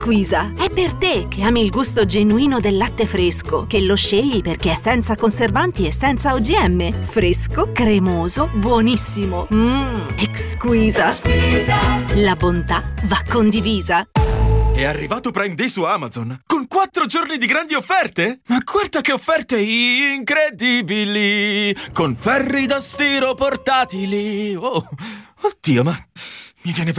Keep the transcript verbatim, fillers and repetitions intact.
Exquisa è per te che ami il gusto genuino del latte fresco, che lo scegli perché è senza conservanti e senza O G M. Fresco, cremoso, buonissimo. Mmm, Exquisa. Exquisa. La bontà va condivisa. È arrivato Prime Day su Amazon, con quattro giorni di grandi offerte? Ma guarda che offerte incredibili! Con ferri da stiro portatili! Oh, oddio, ma mi viene